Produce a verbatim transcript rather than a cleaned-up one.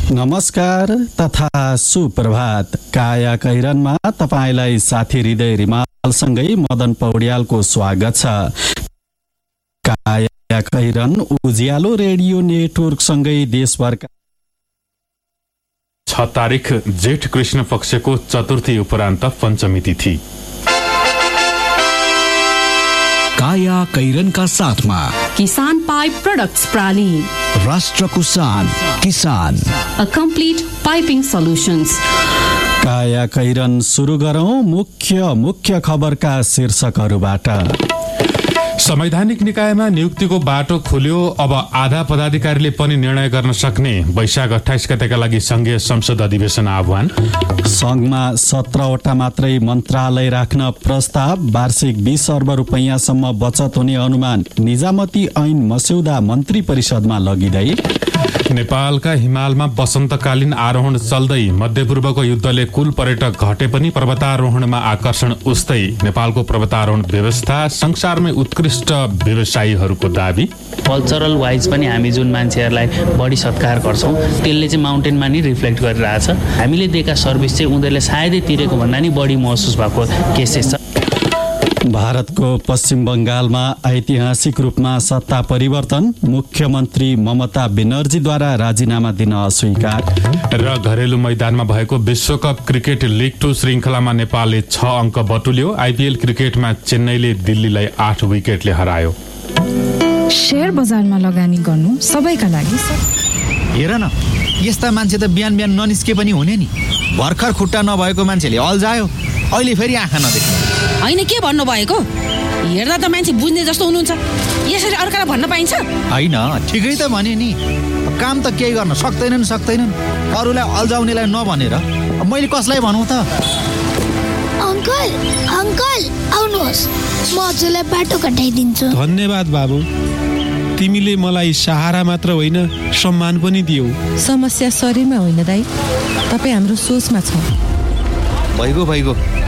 नमस्कार तथा सुप्रभात। काया कैरनमा तपाईलाई साथी हृदय रिमालसँगै मदन पौड्यालको स्वागत छ। काया कैरन उज्यालो रेडियो नेटवर्कसँगै देशभरका छ तारिक जेठ कृष्ण पक्षको चतुर्थी उपरान्त पञ्चमी तिथि। काया कैरनका साथमा किसान पाइप प्रोडक्ट्स प्राली, राष्ट्रको शान किसान, अ कम्प्लिट पाइपिङ सल्युशन्स। काया कैरन सुरु गरौं मुख्य मुख्य खबरका शीर्षकहरूबाट। संवैधानिक निकायमा नियुक्तिको बाटो खुल्यो। अब आधा पदाधिकारीले पनि निर्णय गर्न सक्ने। वैशाख अठाइस गतेका लागि संघीय संसद अधिवेशन आह्वान। संघमा सत्रवटा मात्रै मन्त्रालय राख्न प्रस्ताव। वार्षिक बीस अर्ब रुपैयाँसम्म बचत हुने अनुमान। निजामती ऐन मस्यौदा मन्त्री परिषदमा लगिँदै। नेपालका हिमालमा वसन्तकालीन आरोहण चल्दै। मध्यपूर्वको युद्धले कुल पर्यटक घटे पनि पर्वतारोहणमा आकर्षण उस्तै। नेपालको पर्वतारोहण व्यवस्था संसारमै उत्कृष्ट व्यवसायीहरूको दाबी। कल्चरल वाइज पनि हामी जुन मान्छेहरूलाई बढी सत्कार गर्छौँ त्यसले चाहिँ माउन्टेनमा नि रिफ्लेक्ट गरिरहेछ। हामीले दिएका सर्भिस चाहिँ उनीहरूले सायदै तिरेको भन्दा नि बढी महसुस भएको केसेस छ। भारतको पश्चिम बङ्गालमा ऐतिहासिक रूपमा सत्ता परिवर्तन। मुख्यमन्त्री ममता बेनर्जीद्वारा राजीनामा दिन अस्वीकार। र घरेलु मैदानमा भएको विश्वकप क्रिकेट लिग टू श्रृङ्खलामा नेपालले छ अङ्क बटुल्यो। आइपिएल क्रिकेटमा चेन्नईले दिल्लीलाई आठ विकेटले हरायो। शेयर बजारमा लगानी गर्नु सबैका लागि। हेर न, यस्ता मान्छे त बिहान बिहान ननिस्के पनि हुने नि। भर्खर खुट्टा नभएको मान्छेले अल्झायो, अहिले फेरि आँखा नदेख्ने। होइन, के भन्नुभएको? हेर्दा त मान्छे बुझ्ने जस्तो हुनुहुन्छ। यसरी अर्कालाई भन्न पाइन्छ? होइन, ठिकै त भने नि। काम त केही गर्न सक्दैनन् सक्दैनन् अरूलाई अल्झाउनेलाई नभनेर मैले कसलाई भनौँ त? अङ्कल अङ्कल आउनुहोस्, म हजुरलाई बाटो घटाइदिन्छु। धन्यवाद बाबु, तिमीले मलाई सहारा मात्र होइन सम्मान पनि दियौ। समस्या शरीरमा होइन दाइ, तपाईँ हाम्रो सोचमा छ। भइगयो भइगयो